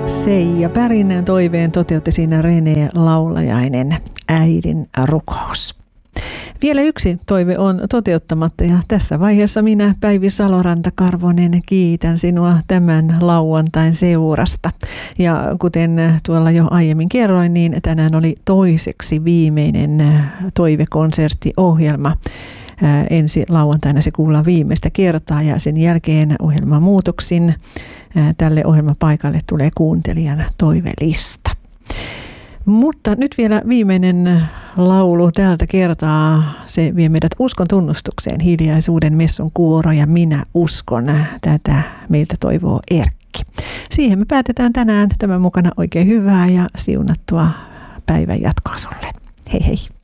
Seija Pärin toiveen toteutti siinä Rene Laulajainen, Äidin rukous. Vielä yksi toive on toteuttamatta ja tässä vaiheessa minä, Päivi Saloranta-Karvonen, kiitän sinua tämän lauantain seurasta. Ja kuten tuolla jo aiemmin kerroin, niin tänään oli toiseksi viimeinen toivekonserttiohjelma. Ensi lauantaina se kuullaan viimeistä kertaa ja sen jälkeen ohjelmamuutoksin tälle ohjelmapaikalle tulee kuuntelijan toivelista. Mutta nyt vielä viimeinen laulu tältä kertaa. Se vie meidät uskon tunnustukseen. Hiljaisuuden messun kuoro ja minä uskon. Tätä meiltä toivoo Erkki. Siihen me päätetään tänään. Tämän mukana oikein hyvää ja siunattua päivän jatkoa sulle. Hei hei.